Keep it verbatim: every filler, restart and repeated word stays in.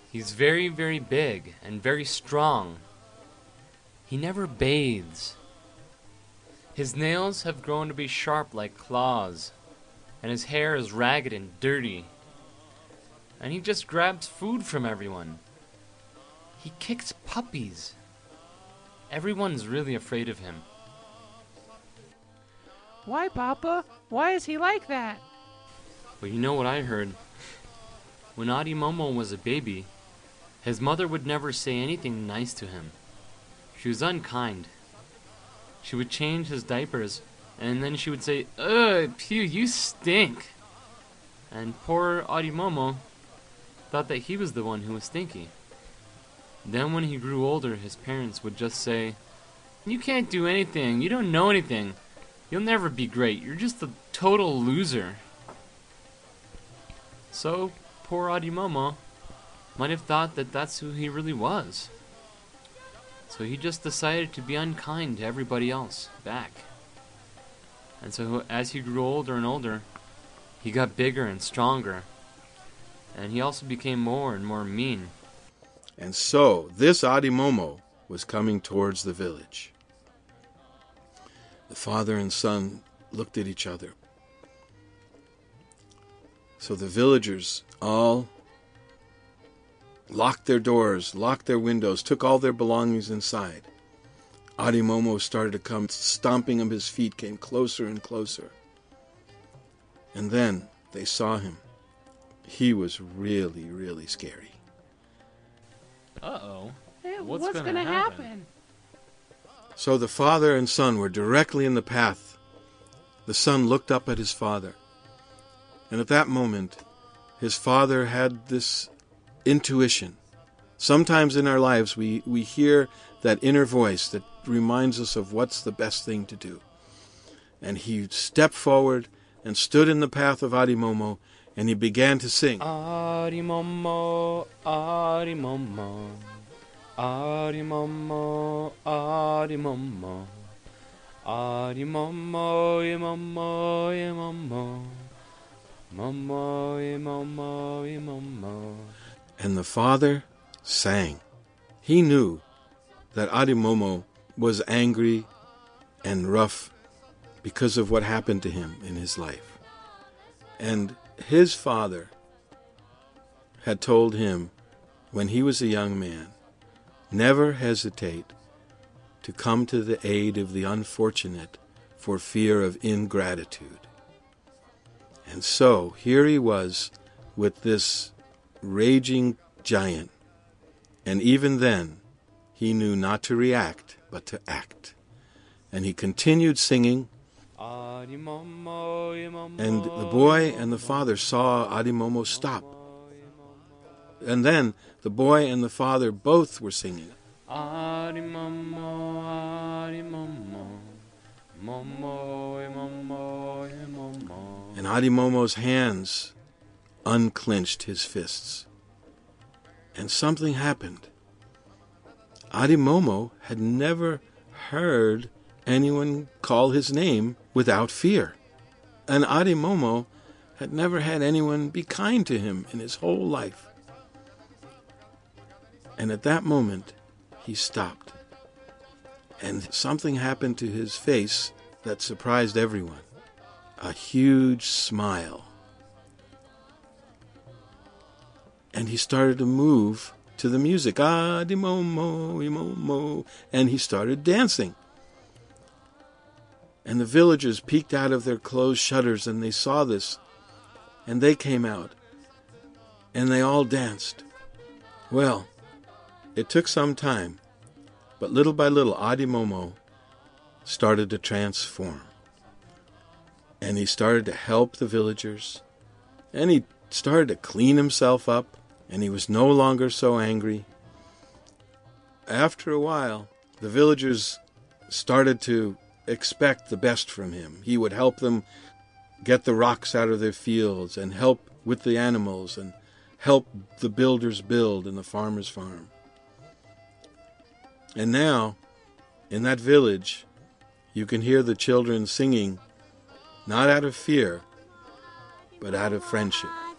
He's very, very big and very strong. He never bathes. His nails have grown to be sharp like claws, and his hair is ragged and dirty. And he just grabs food from everyone. He kicks puppies. Everyone's really afraid of him. Why, Papa? Why is he like that? Well, you know what I heard? When Adimomo was a baby, his mother would never say anything nice to him. She was unkind. She would change his diapers, and then she would say, "Ugh, Pew, you stink." And poor Adimomo thought that he was the one who was stinky. Then when he grew older, his parents would just say, "You can't do anything. You don't know anything. You'll never be great. You're just a total loser." So, poor Adimomo might have thought that that's who he really was. So he just decided to be unkind to everybody else, back. And so as he grew older and older, he got bigger and stronger. And he also became more and more mean. And so this Adimomo was coming towards the village. The father and son looked at each other. So the villagers all locked their doors, locked their windows, took all their belongings inside. Adimomo started to come, stomping on his feet, came closer and closer. And then they saw him. He was really, really scary. Uh-oh. Hey, What's, what's gonna, gonna happen? happen? So the father and son were directly in the path. The son looked up at his father. And at that moment, his father had this intuition. Sometimes in our lives we, we hear that inner voice that reminds us of what's the best thing to do. And he stepped forward and stood in the path of Adimomo, and he began to sing. Adimomo, Adimomo, Adimomo, Adimomo, Adimomo, Imomo, Imomo, Momo, Imomo, Imomo. And the father sang. He knew that Adimomo was angry and rough because of what happened to him in his life. And his father had told him when he was a young man, never hesitate to come to the aid of the unfortunate for fear of ingratitude. And so here he was with this raging giant, and even then he knew not to react but to act. And he continued singing, and the boy and the father saw Adimomo stop. And then the boy and the father both were singing. Adimomo, Adimomo, Momo, Imomo, Imomo. And Adimomo's hands unclenched his fists. And something happened. Adimomo had never heard anyone call his name without fear. And Adimomo had never had anyone be kind to him in his whole life. And at that moment, he stopped. And something happened to his face that surprised everyone. A huge smile. And he started to move to the music. Adimomo, Imomo. And he started dancing. And the villagers peeked out of their closed shutters and they saw this. And they came out. And they all danced. Well, it took some time. But little by little, Adimomo started to transform. And he started to help the villagers. And he started to clean himself up. And he was no longer so angry. After a while, the villagers started to expect the best from him. He would help them get the rocks out of their fields and help with the animals and help the builders build in the farmer's farm. And now, in that village, you can hear the children singing, not out of fear, but out of friendship.